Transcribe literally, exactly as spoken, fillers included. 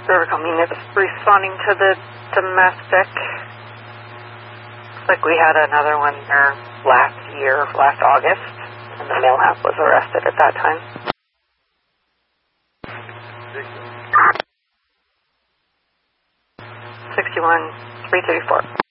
Rivercombe units responding to the domestic. Looks like we had another one there last year, last August, and the male half was arrested at that time. sixty-one, three thirty-four.